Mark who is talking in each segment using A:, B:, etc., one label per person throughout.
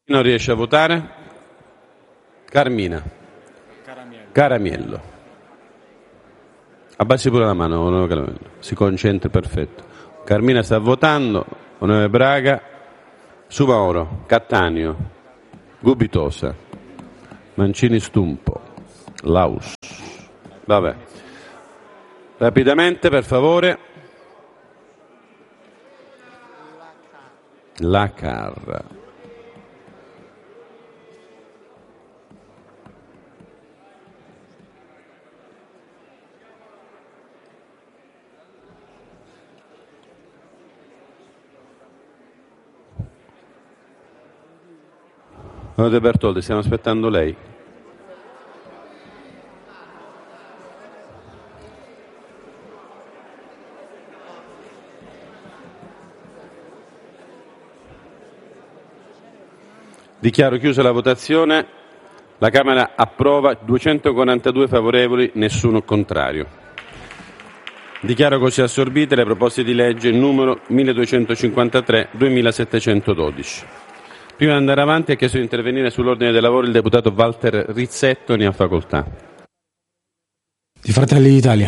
A: Non riesce a votare? Carmina. Caramiello. Abbassi pure la mano, onorevole Caramiello. Si concentri, perfetto. Carmina sta votando, onorevole Braga, Sumaoro, Cattaneo, Gubitosa, Mancini Stumpo, Laus. Vabbè. Rapidamente, per favore. La Carra. Onorevole Bertoldi, stiamo aspettando lei. Dichiaro chiusa la votazione. La Camera approva 242 favorevoli, nessuno contrario. Dichiaro così assorbite le proposte di legge numero 1253, 2712. Prima di andare avanti ha chiesto di intervenire sull'ordine dei lavori il deputato Walter Rizzetto, ne ha facoltà.
B: Di Fratelli d'Italia.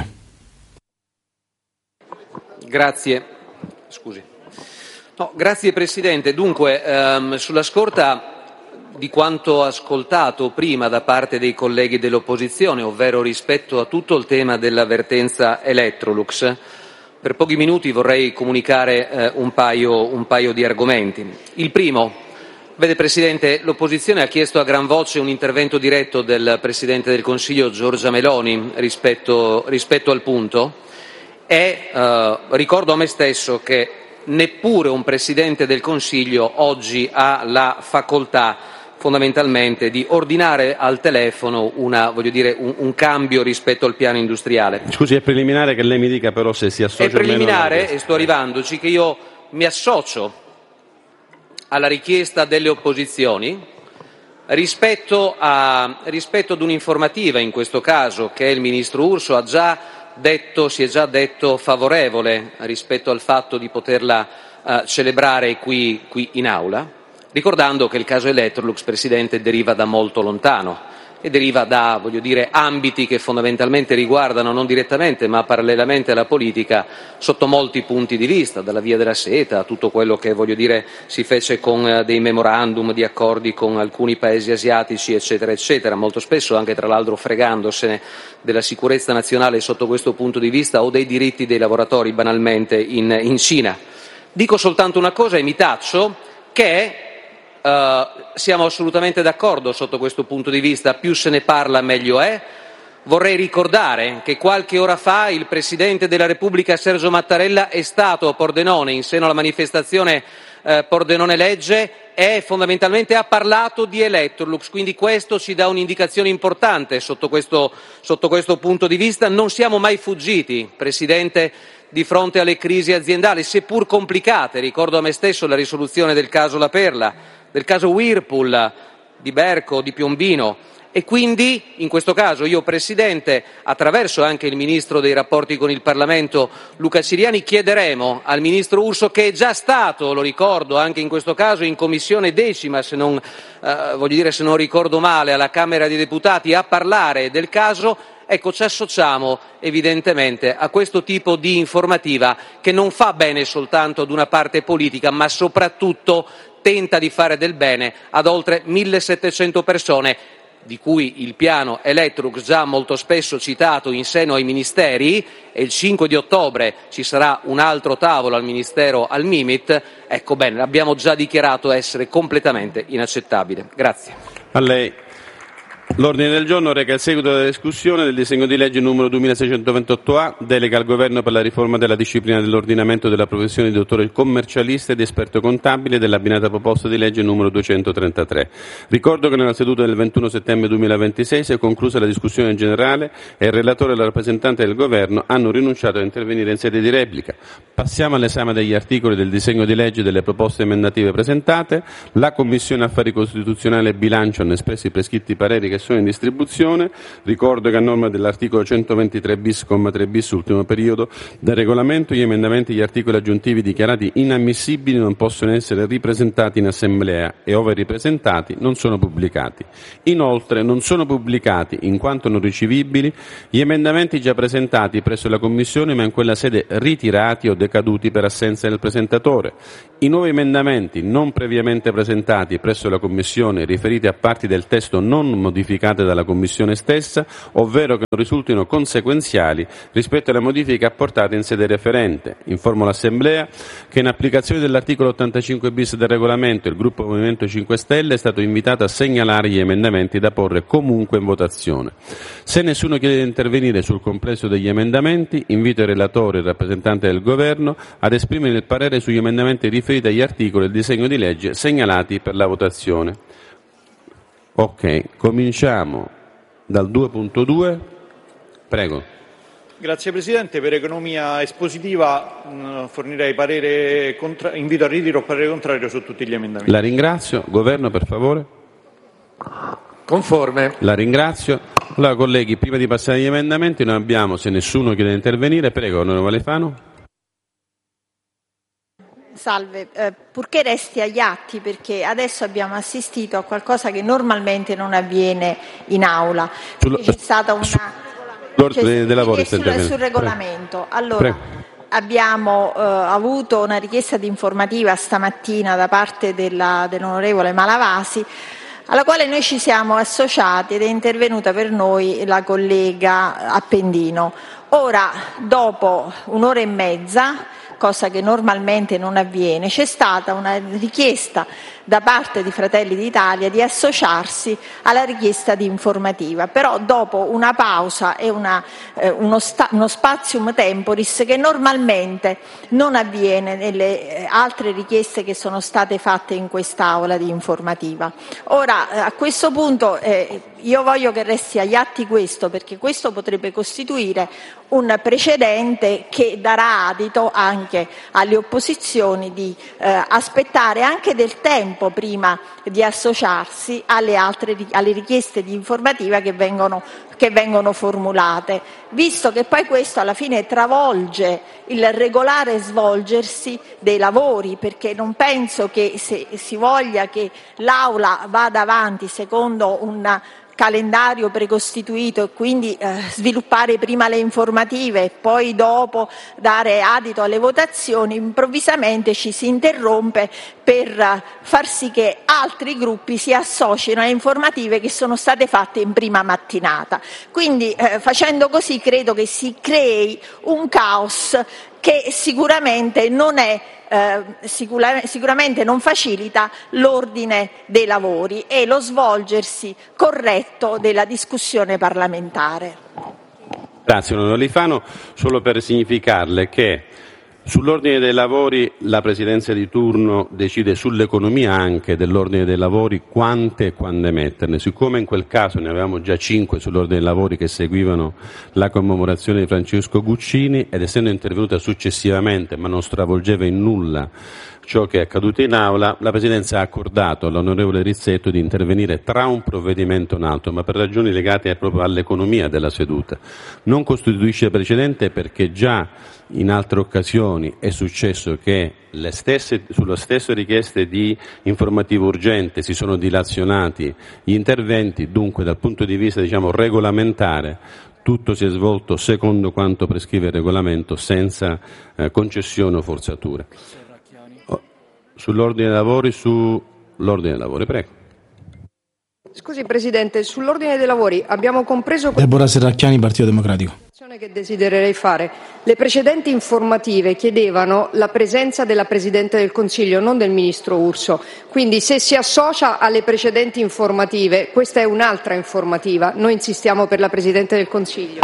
C: Grazie. Scusi. No, grazie Presidente. Dunque, sulla scorta di quanto ascoltato prima da parte dei colleghi dell'opposizione, ovvero rispetto a tutto il tema dell'avvertenza Electrolux, per pochi minuti vorrei comunicare un paio di argomenti. Il primo. Vede Presidente, l'opposizione ha chiesto a gran voce un intervento diretto del Presidente del Consiglio Giorgia Meloni rispetto al punto e ricordo a me stesso che neppure un Presidente del Consiglio oggi ha la facoltà fondamentalmente di ordinare al telefono un cambio rispetto al piano industriale.
A: Scusi, è preliminare che lei mi dica però se si associa o meno.
C: È preliminare e sto arrivandoci che io mi associo alla richiesta delle opposizioni rispetto ad un'informativa, in questo caso, che il Ministro Urso si è già detto favorevole rispetto al fatto di poterla celebrare qui in Aula, ricordando che il caso Electrolux, Presidente, deriva da molto lontano e deriva da, ambiti che fondamentalmente riguardano non direttamente ma parallelamente alla politica sotto molti punti di vista, dalla via della seta a tutto quello che, si fece con dei memorandum di accordi con alcuni paesi asiatici, eccetera, eccetera, molto spesso anche tra l'altro fregandosene della sicurezza nazionale sotto questo punto di vista o dei diritti dei lavoratori banalmente in Cina. Dico soltanto una cosa e mi taccio che siamo assolutamente d'accordo sotto questo punto di vista, più se ne parla meglio è. Vorrei ricordare che qualche ora fa il Presidente della Repubblica Sergio Mattarella è stato a Pordenone in seno alla manifestazione Pordenone Legge e fondamentalmente ha parlato di Electrolux, quindi questo ci dà un'indicazione importante sotto questo punto di vista. Non siamo mai fuggiti, Presidente, di fronte alle crisi aziendali, seppur complicate. Ricordo a me stesso la risoluzione del caso La Perla, del caso Whirlpool, di Berco, di Piombino. E quindi, in questo caso, io, Presidente, attraverso anche il Ministro dei Rapporti con il Parlamento, Luca Ciriani, chiederemo al Ministro Urso, che è già stato, lo ricordo, anche in questo caso in Commissione 10ª, se non ricordo male, alla Camera dei Deputati, a parlare del caso. Ecco, ci associamo evidentemente a questo tipo di informativa che non fa bene soltanto ad una parte politica, ma soprattutto tenta di fare del bene ad oltre 1.700 persone, di cui il piano Electrolux già molto spesso citato in seno ai ministeri, e il 5 di ottobre ci sarà un altro tavolo al Ministero, al Mimit. Ecco, bene, l'abbiamo già dichiarato essere completamente inaccettabile. Grazie.
A: A lei. L'ordine del giorno reca il seguito della discussione del disegno di legge numero 2628A, delega al Governo per la riforma della disciplina dell'ordinamento della professione di dottore commercialista ed esperto contabile dell'abbinata proposta di legge numero 233. Ricordo che nella seduta del 21 settembre 2026 si è conclusa la discussione generale e il relatore e la rappresentante del Governo hanno rinunciato a intervenire in sede di replica. Passiamo all'esame degli articoli del disegno di legge e delle proposte emendative presentate. La Commissione Affari Costituzionali e Bilancio hanno espresso i prescritti pareri che sono in distribuzione. Ricordo che a norma dell'articolo 123 bis, comma 3 bis, ultimo periodo, del regolamento, gli emendamenti e gli articoli aggiuntivi dichiarati inammissibili non possono essere ripresentati in assemblea e, ove ripresentati, non sono pubblicati. Inoltre, non sono pubblicati, in quanto non ricevibili, gli emendamenti già presentati presso la Commissione ma in quella sede ritirati o decaduti per assenza del presentatore. I nuovi emendamenti non previamente presentati presso la Commissione, riferiti a parti del testo non modificate dalla Commissione stessa, ovvero che non risultino conseguenziali rispetto alle modifiche apportate in sede referente. Informo l'Assemblea che, in applicazione dell'articolo 85 bis del regolamento, il gruppo Movimento 5 Stelle è stato invitato a segnalare gli emendamenti da porre comunque in votazione. Se nessuno chiede di intervenire sul complesso degli emendamenti, invito il relatore e il rappresentante del Governo ad esprimere il parere sugli emendamenti riferiti agli articoli del disegno di legge segnalati per la votazione. Ok, cominciamo dal 2.2. Prego.
D: Grazie Presidente. Per economia espositiva fornirei parere invito al ritiro o parere contrario su tutti gli emendamenti.
A: La ringrazio. Governo, per favore.
E: Conforme.
A: La ringrazio. Allora, colleghi, prima di passare agli emendamenti, noi abbiamo, se nessuno chiede di intervenire, prego, onorevole Alifano.
F: Salve, purché resti agli atti, perché adesso abbiamo assistito a qualcosa che normalmente non avviene in aula. C'è stata una sul regolamento. Allora, abbiamo avuto una richiesta di informativa stamattina da parte dell'onorevole Malavasi, alla quale noi ci siamo associati ed è intervenuta per noi la collega Appendino. Ora, dopo un'ora e mezza, cosa che normalmente non avviene, c'è stata una richiesta da parte di Fratelli d'Italia di associarsi alla richiesta di informativa, però dopo una pausa e uno spatium temporis che normalmente non avviene nelle altre richieste che sono state fatte in quest'Aula di informativa. Ora, a questo punto io voglio che resti agli atti questo, perché questo potrebbe costituire un precedente che darà adito anche alle opposizioni di aspettare anche del tempo prima di associarsi alle richieste di informativa che vengono formulate, visto che poi questo alla fine travolge il regolare svolgersi dei lavori, perché non penso che se si voglia che l'Aula vada avanti secondo un calendario precostituito e quindi sviluppare prima le informative e poi dopo dare adito alle votazioni, improvvisamente ci si interrompe per far sì che altri gruppi si associno a informative che sono state fatte in prima mattinata. Quindi facendo così credo che si crei un caos che sicuramente non facilita l'ordine dei lavori e lo svolgersi corretto della discussione parlamentare.
A: Grazie onorevole Alifano. Solo per significarle che sull'ordine dei lavori la Presidenza di turno decide sull'economia anche dell'ordine dei lavori quante e quando emetterne. Siccome in quel caso ne avevamo già 5 sull'ordine dei lavori che seguivano la commemorazione di Francesco Guccini, ed essendo intervenuta successivamente ma non stravolgeva in nulla ciò che è accaduto in aula, la Presidenza ha accordato all'onorevole Rizzetto di intervenire tra un provvedimento e un altro, ma per ragioni legate proprio all'economia della seduta. Non costituisce precedente perché già in altre occasioni è successo che sulle stesse richieste di informativo urgente si sono dilazionati gli interventi, dunque dal punto di vista regolamentare tutto si è svolto secondo quanto prescrive il regolamento, senza concessioni o forzature. Sull'ordine dei lavori, prego.
E: Scusi Presidente, sull'ordine dei lavori abbiamo compreso
B: Deborah Serracchiani, Partito Democratico.
E: Che desidererei fare. Le precedenti informative chiedevano la presenza della Presidente del Consiglio, non del Ministro Urso. Quindi se si associa alle precedenti informative, questa è un'altra informativa. Noi insistiamo per la Presidente del Consiglio.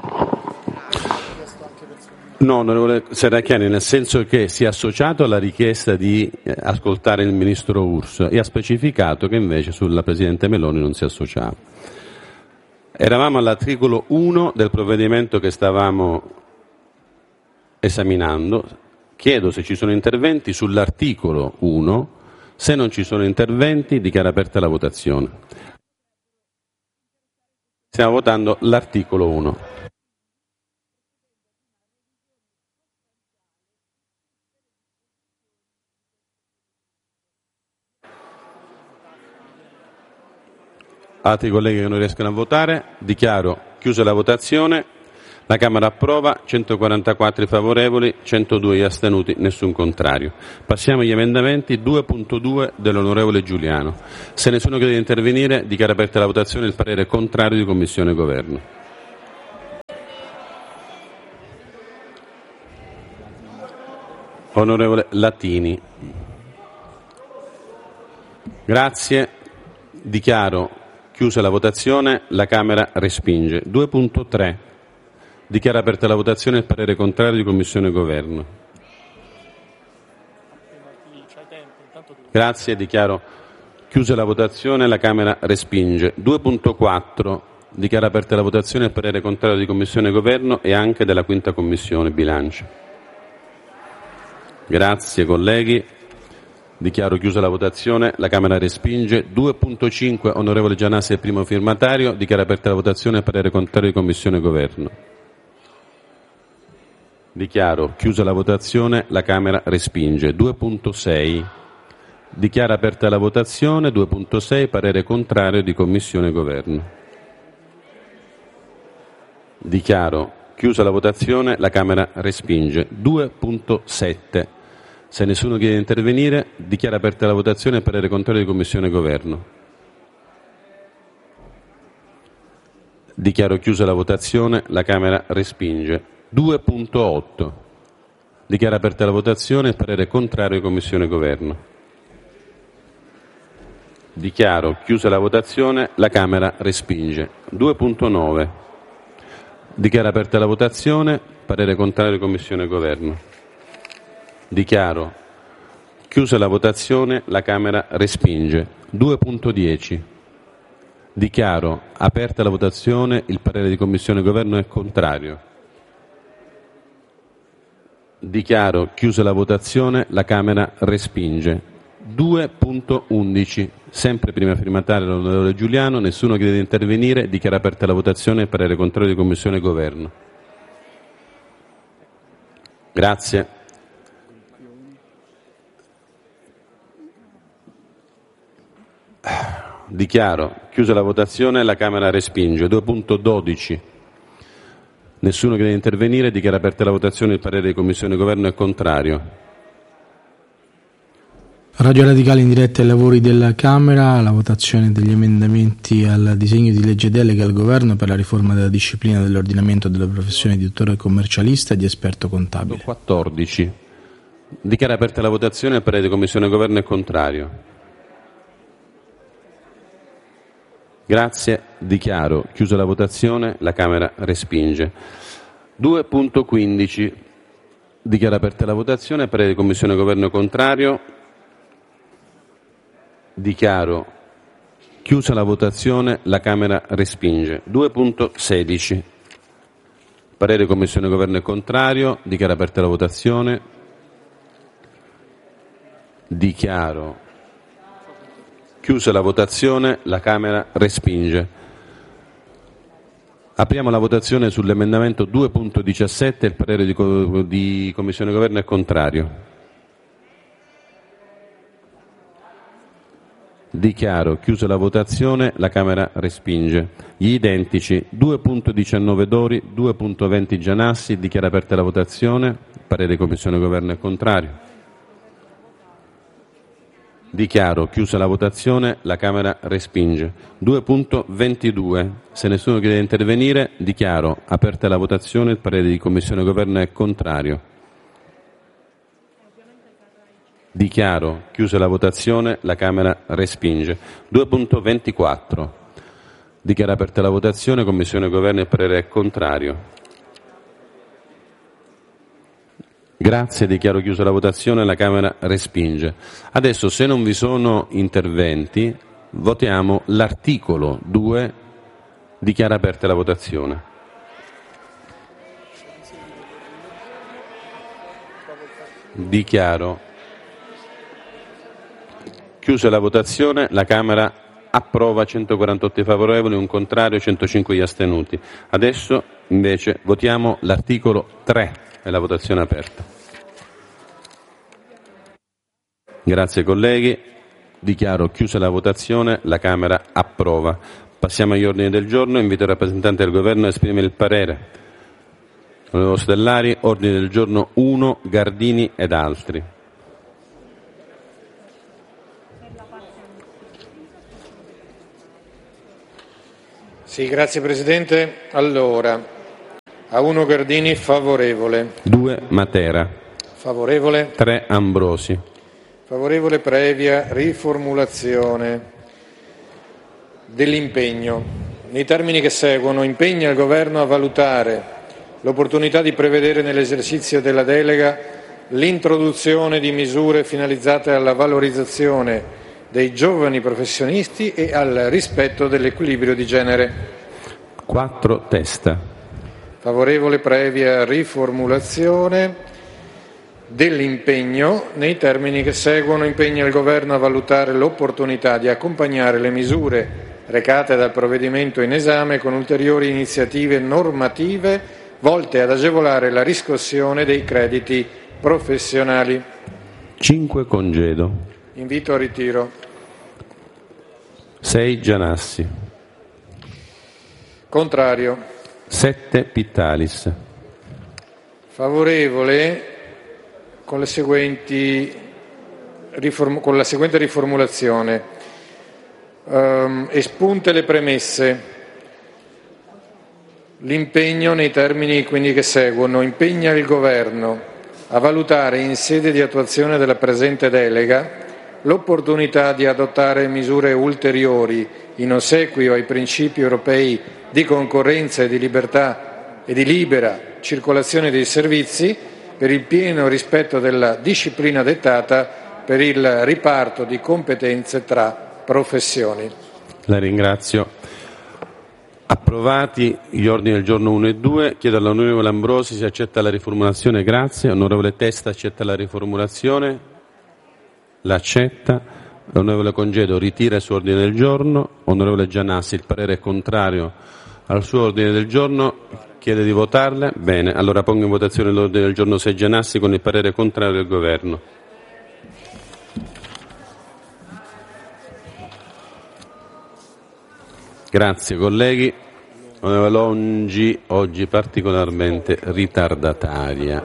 A: No, onorevole Serracchiani, nel senso che si è associato alla richiesta di ascoltare il Ministro Urso e ha specificato che invece sulla Presidente Meloni non si associava. Eravamo all'articolo 1 del provvedimento che stavamo esaminando. Chiedo se ci sono interventi sull'articolo 1. Se non ci sono interventi, dichiaro aperta la votazione. Stiamo votando l'articolo 1. Altri colleghi che non riescono a votare? Dichiaro chiusa la votazione. La Camera approva, 144 favorevoli, 102 astenuti, nessun contrario. Passiamo agli emendamenti 2.2 dell'onorevole Giuliano. Se nessuno chiede di intervenire, dichiaro aperta la votazione il parere contrario di Commissione e Governo. Onorevole Latini. Grazie. Dichiaro chiusa la votazione. La Camera respinge. 2.3. Dichiara aperta la votazione il parere contrario di Commissione e Governo. Grazie, dichiaro chiusa la votazione, la Camera respinge. 2.4. Dichiara aperta la votazione il parere contrario di Commissione e Governo e anche della Quinta Commissione, Bilancio. Grazie colleghi. Dichiaro chiusa la votazione, la Camera respinge. 2.5. Onorevole Gianassi è il primo firmatario. Dichiara aperta la votazione il parere contrario di Commissione e Governo. Dichiaro chiusa la votazione, la Camera respinge. 2.6. Dichiara aperta la votazione, 2.6, parere contrario di Commissione e Governo. Dichiaro chiusa la votazione, la Camera respinge. 2.7. Se nessuno chiede di intervenire, dichiara aperta la votazione, parere contrario di Commissione e Governo. Dichiaro chiusa la votazione, la Camera respinge. 2.8. Dichiara aperta la votazione, parere contrario di Commissione e Governo. Dichiaro chiusa la votazione, la Camera respinge. 2.9. Dichiara aperta la votazione, parere contrario di Commissione e Governo. Dichiaro chiusa la votazione, la Camera respinge. 2.10. Dichiaro aperta la votazione, il parere di Commissione e Governo è contrario. Dichiaro chiusa la votazione, la Camera respinge. 2.11. Sempre prima firmatario l'onorevole Giuliano, nessuno chiede di intervenire, dichiara aperta la votazione, parere contrario di Commissione e Governo. Grazie. Dichiaro chiusa la votazione, la Camera respinge. 2.12. Nessuno chiede di intervenire, dichiara aperta la votazione, il parere di Commissione e Governo è contrario.
B: Radio Radicale in diretta ai lavori della Camera, la votazione degli emendamenti al disegno di legge delega al Governo per la riforma della disciplina dell'ordinamento della professione di dottore commercialista e di esperto contabile.
A: 14. Dichiara aperta la votazione, il parere di Commissione e Governo è contrario. Grazie, dichiaro chiusa la votazione, la Camera respinge. 2.15. Dichiara aperta la votazione, parere di Commissione e Governo contrario. Dichiaro chiusa la votazione, la Camera respinge. 2.16. Parere di Commissione e Governo è contrario. Dichiara aperta la votazione. Dichiaro chiusa la votazione, la Camera respinge. Apriamo la votazione sull'emendamento 2.17, il parere di Commissione e Governo è contrario. Dichiaro chiusa la votazione, la Camera respinge. Gli identici 2.19 Dori, 2.20 Gianassi, dichiara aperta la votazione, parere di Commissione e Governo è contrario. Dichiaro chiusa la votazione, la Camera respinge. 2.22. Se nessuno chiede di intervenire, dichiaro aperta la votazione, il parere di Commissione e Governo è contrario. Dichiaro chiusa la votazione, la Camera respinge. 2.24. Dichiara aperta la votazione, Commissione e Governo, il parere è contrario. Grazie, dichiaro chiusa la votazione, la Camera respinge. Adesso, se non vi sono interventi, votiamo l'articolo 2, dichiara aperta la votazione. Dichiaro chiusa la votazione, la Camera approva 148 favorevoli, un contrario, 105 gli astenuti. Adesso invece votiamo l'articolo 3 e la votazione è aperta. Grazie colleghi, dichiaro chiusa la votazione, la Camera approva. Passiamo agli ordini del giorno, invito il rappresentante del Governo a esprimere il parere. Onorevole Ostellari, ordine del giorno 1, Gardini ed altri.
G: Sì, grazie Presidente. Allora, a 1 Gardini favorevole.
A: 2 Matera.
G: Favorevole.
A: 3 Ambrosi.
G: Favorevole previa riformulazione dell'impegno. Nei termini che seguono, impegna il Governo a valutare l'opportunità di prevedere nell'esercizio della delega l'introduzione di misure finalizzate alla valorizzazione dei giovani professionisti e al rispetto dell'equilibrio di genere.
A: 4 Testa.
G: Favorevole previa riformulazione dell'impegno. Nei termini che seguono, impegna il Governo a valutare l'opportunità di accompagnare le misure recate dal provvedimento in esame con ulteriori iniziative normative volte ad agevolare la riscossione dei crediti professionali.
A: 5 Congedo.
G: Invito a ritiro.
A: 6 Gianassi.
G: Contrario.
A: 7 Pittalis.
G: Favorevole con la seguente riformulazione. Espunte le premesse. L'impegno nei termini quindi che seguono, impegna il Governo a valutare in sede di attuazione della presente delega l'opportunità di adottare misure ulteriori in ossequio ai principi europei di concorrenza e di libertà e di libera circolazione dei servizi per il pieno rispetto della disciplina dettata per il riparto di competenze tra professioni.
A: La ringrazio. Approvati gli ordini del giorno 1 e 2, chiedo all'onorevole Ambrosi se accetta la riformulazione. Grazie. Onorevole Testa accetta la riformulazione? L'accetta. L'onorevole Congedo ritira il suo ordine del giorno. Onorevole Gianassi, il parere è contrario al suo ordine del giorno. Chiede di votarle? Bene, allora pongo in votazione l'ordine del giorno 6 Gianassi con il parere contrario del Governo. Grazie colleghi. Onorevole Longi, oggi particolarmente ritardataria.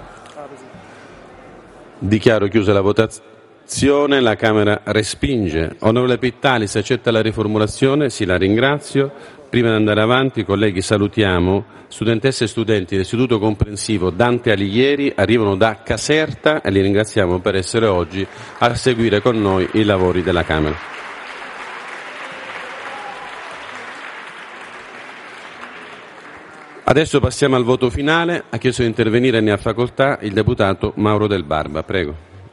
A: Dichiaro chiusa la votazione, la Camera respinge. Onorevole Pittalis, accetta la riformulazione? Sì, la ringrazio. Prima di andare avanti, colleghi, salutiamo studentesse e studenti dell'Istituto Comprensivo Dante Alighieri, arrivano da Caserta e li ringraziamo per essere oggi a seguire con noi i lavori della Camera. Adesso passiamo al voto finale. Ha chiesto di intervenire, ne ha facoltà, il deputato Mauro Del Barba. Prego.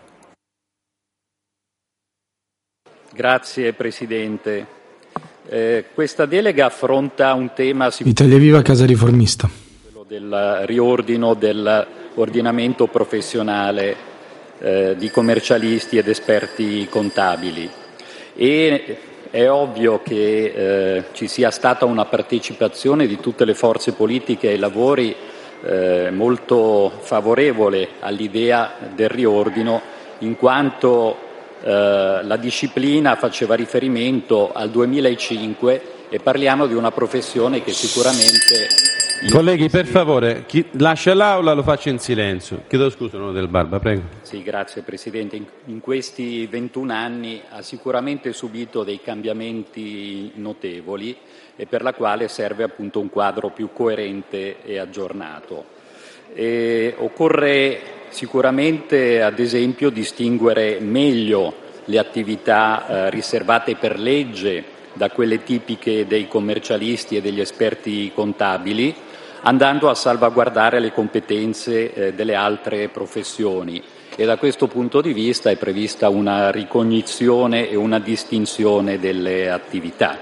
H: Grazie Presidente. Questa delega affronta un tema
B: Italia Viva Casa Riformista.
H: Quello del riordino dell'ordinamento professionale di commercialisti ed esperti contabili. E è ovvio che ci sia stata una partecipazione di tutte le forze politiche ai lavori molto favorevole all'idea del riordino, in quanto la disciplina faceva riferimento al 2005 e parliamo di una professione che sicuramente...
A: Colleghi, per favore, chi lascia l'aula lo faccia in silenzio. Chiedo scusa, onorevole Del Barba, prego.
H: Sì, grazie Presidente. In questi 21 anni ha sicuramente subito dei cambiamenti notevoli e per la quale serve appunto un quadro più coerente e aggiornato. Occorre sicuramente, ad esempio, distinguere meglio le attività riservate per legge da quelle tipiche dei commercialisti e degli esperti contabili, andando a salvaguardare le competenze delle altre professioni. E da questo punto di vista è prevista una ricognizione e una distinzione delle attività.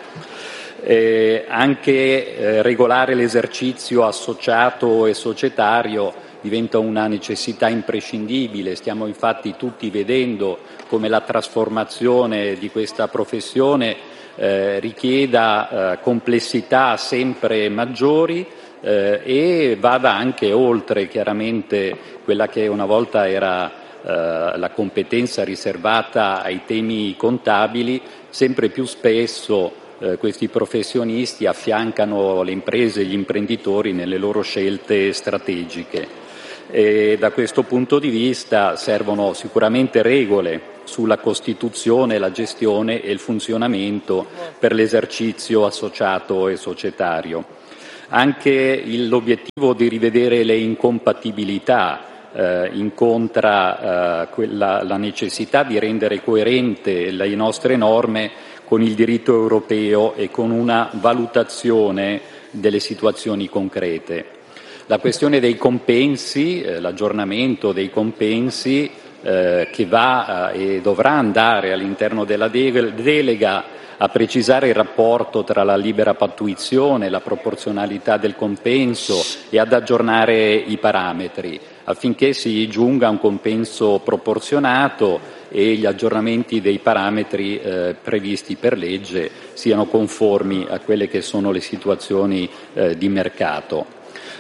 H: Anche regolare l'esercizio associato e societario diventa una necessità imprescindibile. Stiamo infatti tutti vedendo come la trasformazione di questa professione richieda complessità sempre maggiori e vada anche oltre chiaramente quella che una volta era la competenza riservata ai temi contabili. Sempre più spesso questi professionisti affiancano le imprese e gli imprenditori nelle loro scelte strategiche. E da questo punto di vista servono sicuramente regole sulla costituzione, la gestione e il funzionamento per l'esercizio associato e societario. Anche l'obiettivo di rivedere le incompatibilità incontra la necessità di rendere coerente le nostre norme con il diritto europeo e con una valutazione delle situazioni concrete. La questione dei compensi, l'aggiornamento dei compensi che va e dovrà andare all'interno della delega a precisare il rapporto tra la libera pattuizione, la proporzionalità del compenso e ad aggiornare i parametri affinché si giunga a un compenso proporzionato e gli aggiornamenti dei parametri previsti per legge siano conformi a quelle che sono le situazioni di mercato.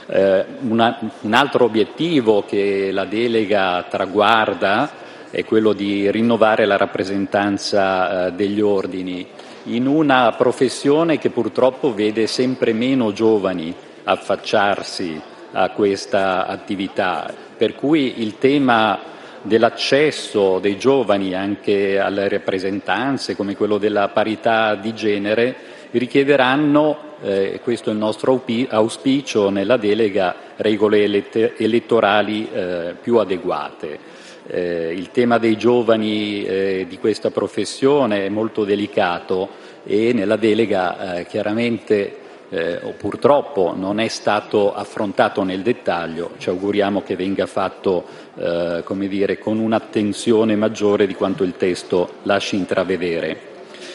H: Un altro obiettivo che la delega traguarda è quello di rinnovare la rappresentanza degli ordini in una professione che purtroppo vede sempre meno giovani affacciarsi a questa attività, per cui il tema dell'accesso dei giovani anche alle rappresentanze, come quello della parità di genere, richiederanno, questo è il nostro auspicio nella delega, regole elettorali più adeguate. Il tema dei giovani di questa professione è molto delicato e nella delega chiaramente o purtroppo non è stato affrontato nel dettaglio. Ci auguriamo che venga fatto con un'attenzione maggiore di quanto il testo lasci intravedere.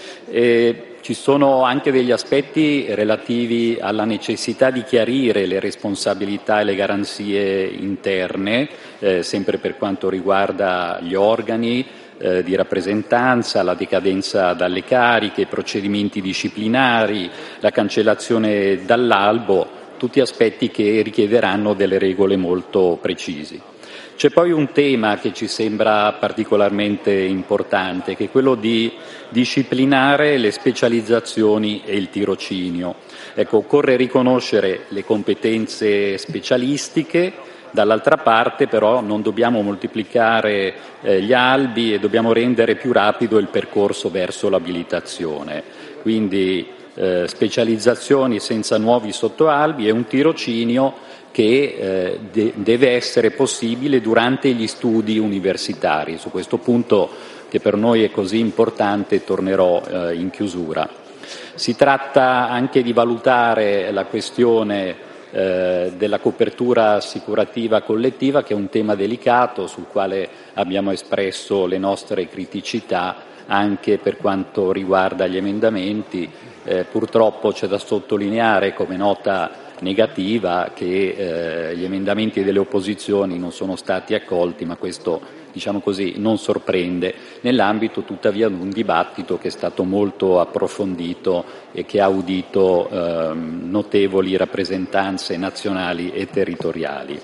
H: Ci sono anche degli aspetti relativi alla necessità di chiarire le responsabilità e le garanzie interne, sempre per quanto riguarda gli organi di rappresentanza, la decadenza dalle cariche, i procedimenti disciplinari, la cancellazione dall'albo, tutti aspetti che richiederanno delle regole molto precisi. C'è poi un tema che ci sembra particolarmente importante, che è quello di disciplinare le specializzazioni e il tirocinio. Ecco, occorre riconoscere le competenze specialistiche, dall'altra parte però non dobbiamo moltiplicare gli albi e dobbiamo rendere più rapido il percorso verso l'abilitazione. Quindi specializzazioni senza nuovi sottoalbi e un tirocinio che deve essere possibile durante gli studi universitari. Su questo punto, che per noi è così importante, tornerò in chiusura. Si tratta anche di valutare la questione della copertura assicurativa collettiva, che è un tema delicato sul quale abbiamo espresso le nostre criticità anche per quanto riguarda gli emendamenti. Purtroppo c'è da sottolineare come nota negativa che gli emendamenti delle opposizioni non sono stati accolti, ma questo, diciamo così, non sorprende nell'ambito tuttavia di un dibattito che è stato molto approfondito e che ha udito notevoli rappresentanze nazionali e territoriali.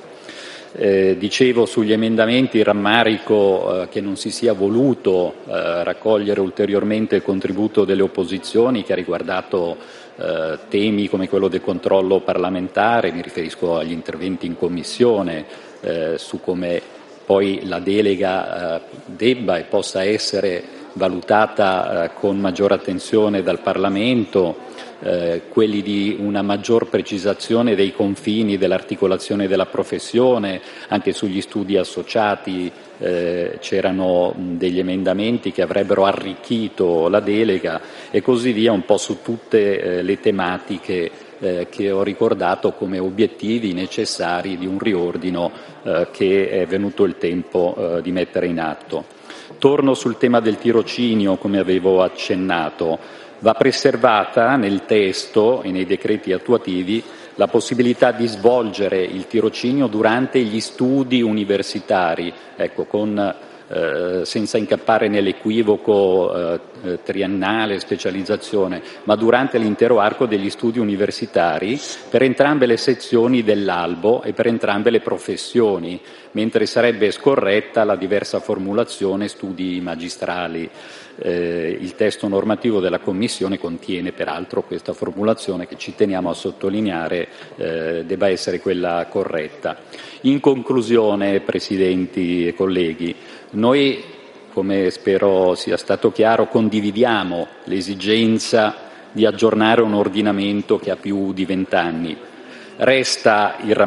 H: Dicevo sugli emendamenti il rammarico che non si sia voluto raccogliere ulteriormente il contributo delle opposizioni, che ha riguardato temi come quello del controllo parlamentare. Mi riferisco agli interventi in Commissione su come poi la delega debba e possa essere valutata con maggior attenzione dal Parlamento, quelli di una maggior precisazione dei confini dell'articolazione della professione. Anche sugli studi associati c'erano degli emendamenti che avrebbero arricchito la delega e così via, un po' su tutte le tematiche che ho ricordato come obiettivi necessari di un riordino che è venuto il tempo di mettere in atto. Torno sul tema del tirocinio, come avevo accennato. Va preservata nel testo e nei decreti attuativi la possibilità di svolgere il tirocinio durante gli studi universitari, ecco, senza incappare nell'equivoco triennale, specializzazione, ma durante l'intero arco degli studi universitari per entrambe le sezioni dell'albo e per entrambe le professioni, mentre sarebbe scorretta la diversa formulazione studi magistrali. Il testo normativo della Commissione contiene peraltro questa formulazione che ci teniamo a sottolineare debba essere quella corretta. In conclusione, Presidenti e colleghi, noi, come spero sia stato chiaro, condividiamo l'esigenza di aggiornare un ordinamento che ha più di 20 anni. Resta il